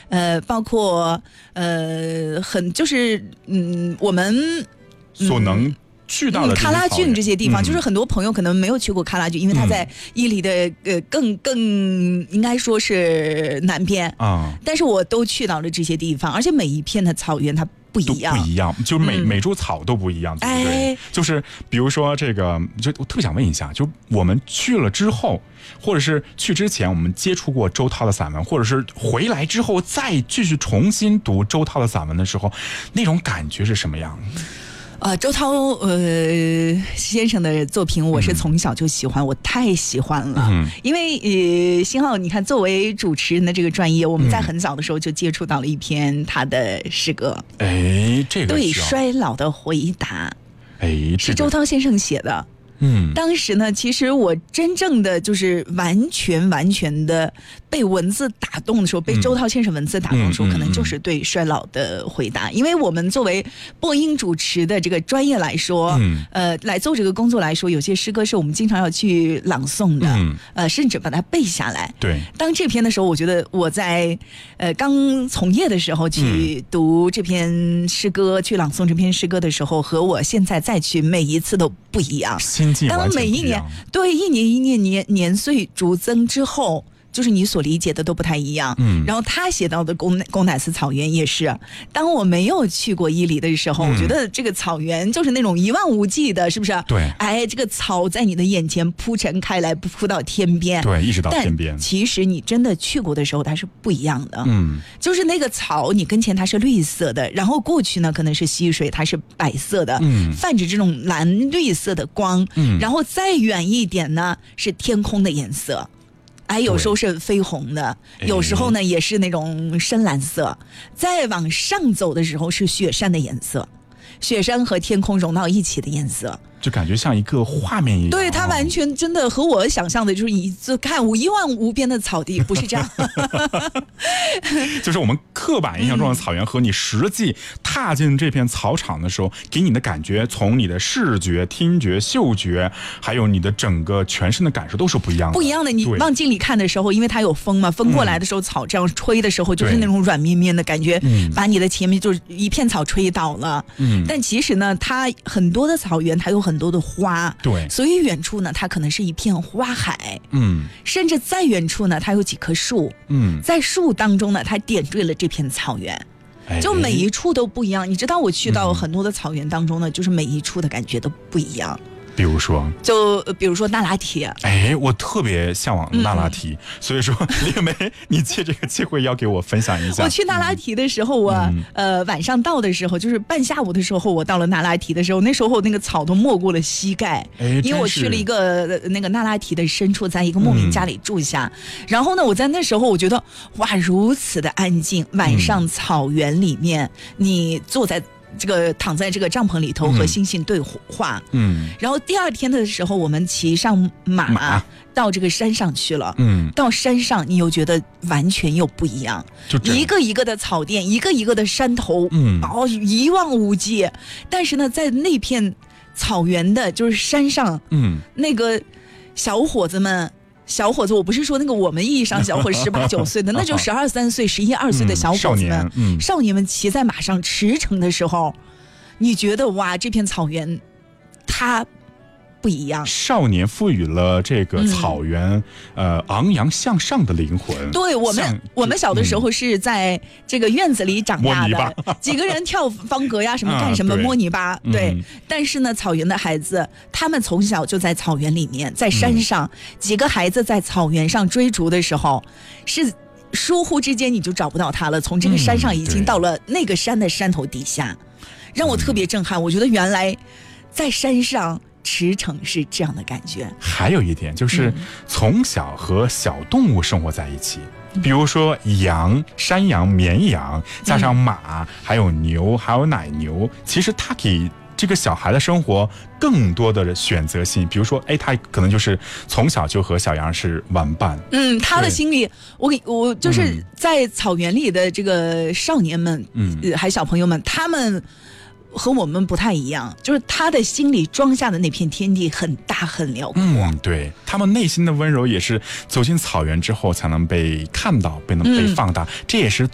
包括我们所能去到的喀拉峻这些地方，就是很多朋友可能没有去过喀拉峻，因为它在伊犁的更应该说是南边啊。但是我都去到了这些地方，而且每一片的草原它不一样， 就每株草都不一样，对不对？就是比如说这个，就我特别想问一下，就我们去了之后，或者是去之前我们接触过周涛的散文，或者是回来之后再继续重新读周涛的散文的时候，那种感觉是什么样的？ 周涛先生的作品我是从小就喜欢，我太喜欢了。因为新浩你看作为主持人的这个专业，我们在很早的时候就接触到了一篇他的诗歌。 这个对衰老的回答，是周涛先生写的。当时呢，其实我真正的就是完全的被文字打动的时候，被周涛先生文字打动的时候，可能就是对衰老的回答。因为我们作为播音主持的这个专业来说，来做这个工作来说，有些诗歌是我们经常要去朗诵的，甚至把它背下来。 对， 当这篇的时候，我觉得我在刚从业的时候去读这篇诗歌，去朗诵这篇诗歌的时候，和我现在再去每一次都不一样。当每一年一年年岁逐增之后，就是你所理解的都不太一样。然后他写到的贡乃斯草原也是，当我没有去过伊犁的时候，我觉得这个草原就是那种一望无际的，是不是？ 对， 这个草在你的眼前铺陈开来，铺到天边， 对，一直到天边。 其实你真的去过的时候，它是不一样的。就是那个草，你跟前它是绿色的，然后过去呢可能是溪水，它是白色的，泛着这种蓝绿色的光。然后再远一点呢，是天空的颜色。有时候是绯红的，有时候呢也是那种深蓝色。再往上走的时候是雪山的颜色，雪山和天空融到一起的颜色， 就感觉像一个画面一样。 对，它完全真的和我想象的就是你看一望无边的草地，不是这样。 就是我们刻板印象中的草原和你实际踏进这片草场的时候，给你的感觉，从你的视觉、听觉、嗅觉，还有你的整个全身的感受都是不一样的。 你往镜里看的时候，因为它有风嘛，风过来的时候，草这样吹的时候，就是那种软绵绵的感觉，把你的前面就是一片草吹倒了。但其实呢，它很多的草原，它有很多的花， 对， 所以远处呢，它可能是一片花海。甚至在远处呢，它有几棵树。在树当中呢，它点缀了这片草原。就每一处都不一样。你知道我去到很多的草原当中呢，就是每一处的感觉都不一样。 比如说那拉提。 我特别向往那拉提，所以说丽梅，你借这个机会要给我分享一下。 我去那拉提的时候，我晚上到的时候，就是半下午的时候，我到了那拉提的时候，那时候那个草都没过了膝盖。因为我去了一个那个那拉提的深处，在一个牧民家里住下。然后呢，我在那时候我觉得哇，如此的安静。晚上草原里面，你坐在躺在这个帐篷里头和星星对话。然后第二天的时候，我们骑上马到这个山上去了。到山上你又觉得完全又不一样，一个一个的草甸，一个一个的山头，一望无际。但是呢，在那片草原的就是山上，那个小伙子，我不是说那个我们意义上小伙18、19岁的，那就12、13岁、11、12岁的小伙子们，少年们骑在马上驰骋的时候，你觉得哇，这片草原它不一样。 少年赋予了这个草原昂扬向上的灵魂。 对，我们小的时候是在这个院子里长大的，几个人跳方格呀，什么干什么，摸泥巴。对，但是呢，草原的孩子，他们从小就在草原里面，在山上，几个孩子在草原上追逐的时候，是疏忽之间你就找不到他了，从这个山上已经到了那个山的山头底下，让我特别震撼。我觉得原来在山上驰骋是这样的感觉。 还有一点就是从小和小动物生活在一起，比如说羊、山羊、绵羊，加上马，还有牛，还有奶牛，其实它给这个小孩的生活更多的选择性。比如说他可能就是从小就和小羊是玩伴。 他的心里，我就是在草原里的这个少年们，还小朋友们，他们和我们不太一样，就是他的心里装下的那片天地很大很辽阔。 对，他们内心的温柔也是走进草原之后才能被看到，被放大，这也是